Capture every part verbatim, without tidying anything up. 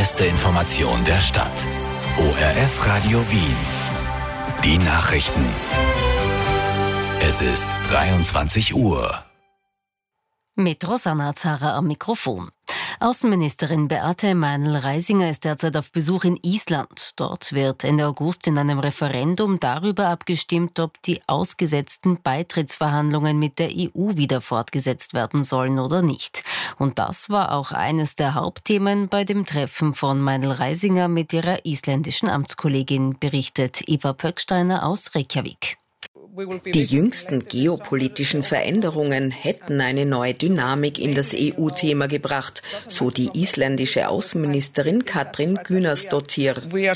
beste Information der Stadt. O R F Radio Wien. Die Nachrichten. Es ist dreiundzwanzig Uhr. Mit Rosanna Zara am Mikrofon. Außenministerin Beate Meinl-Reisinger ist derzeit auf Besuch in Island. Dort wird Ende August in einem Referendum darüber abgestimmt, ob die ausgesetzten Beitrittsverhandlungen mit der E U wieder fortgesetzt werden sollen oder nicht. Und das war auch eines der Hauptthemen bei dem Treffen von Meinl-Reisinger mit ihrer isländischen Amtskollegin, berichtet Eva Pöcksteiner aus Reykjavik. Die jüngsten geopolitischen Veränderungen hätten eine neue Dynamik in das E U-Thema gebracht, so die isländische Außenministerin Katrín Gunnarsdóttir. Wir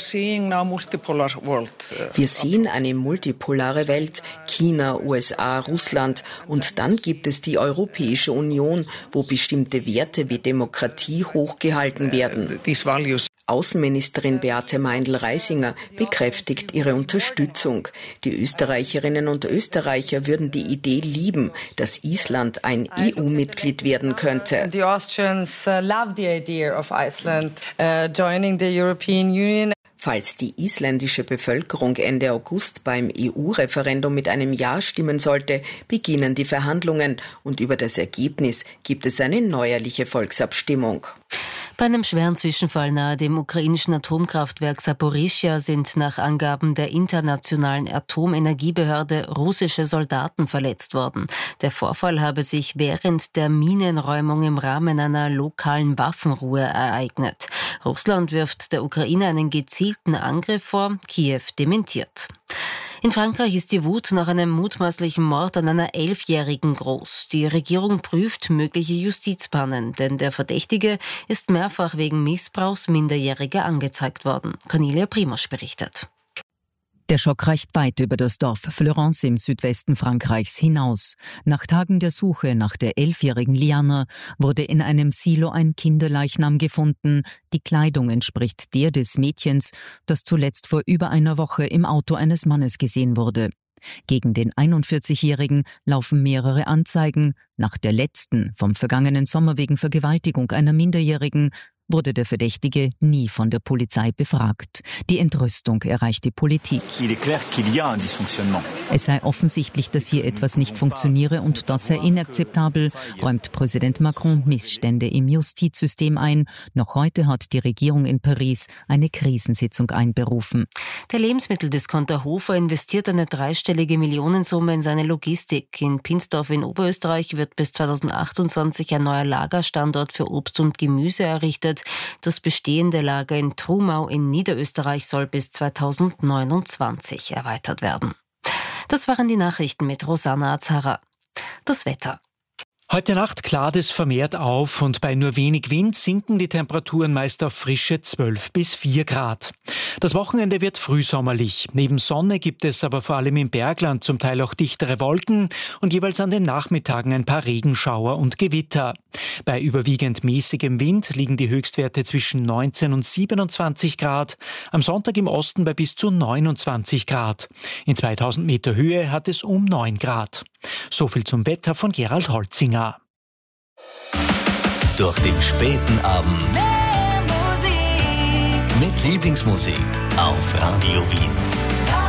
sehen eine multipolare Welt, China, U S A, Russland, und dann gibt es die Europäische Union, wo bestimmte Werte wie Demokratie hochgehalten werden. Außenministerin Beate Meinl-Reisinger bekräftigt ihre Unterstützung. Die Österreicherinnen und Österreicher würden die Idee lieben, dass Island ein E U-Mitglied werden könnte. The Austrians love the idea of Iceland joining the European Union. Falls die isländische Bevölkerung Ende August beim E U-Referendum mit einem Ja stimmen sollte, beginnen die Verhandlungen und über das Ergebnis gibt es eine neuerliche Volksabstimmung. Bei einem schweren Zwischenfall nahe dem ukrainischen Atomkraftwerk Saporischschja sind nach Angaben der Internationalen Atomenergiebehörde russische Soldaten verletzt worden. Der Vorfall habe sich während der Minenräumung im Rahmen einer lokalen Waffenruhe ereignet. Russland wirft der Ukraine einen gezielten Angriff vor, Kiew dementiert. In Frankreich ist die Wut nach einem mutmaßlichen Mord an einer Elfjährigen groß. Die Regierung prüft mögliche Justizpannen, denn der Verdächtige ist mehrfach wegen Missbrauchs Minderjähriger angezeigt worden. Cornelia Primosch berichtet. Der Schock reicht weit über das Dorf Fleurance im Südwesten Frankreichs hinaus. Nach Tagen der Suche nach der elfjährigen Liana wurde in einem Silo ein Kinderleichnam gefunden. Die Kleidung entspricht der des Mädchens, das zuletzt vor über einer Woche im Auto eines Mannes gesehen wurde. Gegen den einundvierzigjährigen laufen mehrere Anzeigen. Nach der letzten, vom vergangenen Sommer wegen Vergewaltigung einer Minderjährigen, wurde der Verdächtige nie von der Polizei befragt. Die Entrüstung erreicht die Politik. Es sei offensichtlich, dass hier etwas nicht funktioniere und das sei inakzeptabel, räumt Präsident Macron Missstände im Justizsystem ein. Noch heute hat die Regierung in Paris eine Krisensitzung einberufen. Der Lebensmitteldiscounter Hofer investiert eine dreistellige Millionensumme in seine Logistik. In Pinsdorf in Oberösterreich wird bis zweitausendachtundzwanzig ein neuer Lagerstandort für Obst und Gemüse errichtet. Das bestehende Lager in Trumau in Niederösterreich soll bis zweitausendneunundzwanzig erweitert werden. Das waren die Nachrichten mit Rosanna Zara. Das Wetter. Heute Nacht klart es vermehrt auf und bei nur wenig Wind sinken die Temperaturen meist auf frische zwölf bis vier Grad. Das Wochenende wird frühsommerlich. Neben Sonne gibt es aber vor allem im Bergland zum Teil auch dichtere Wolken und jeweils an den Nachmittagen ein paar Regenschauer und Gewitter. Bei überwiegend mäßigem Wind liegen die Höchstwerte zwischen neunzehn und siebenundzwanzig Grad, am Sonntag im Osten bei bis zu neunundzwanzig Grad. In zweitausend Meter Höhe hat es um neun Grad. So viel zum Wetter von Gerald Holzinger. Durch den späten Abend mit Lieblingsmusik auf Radio Wien.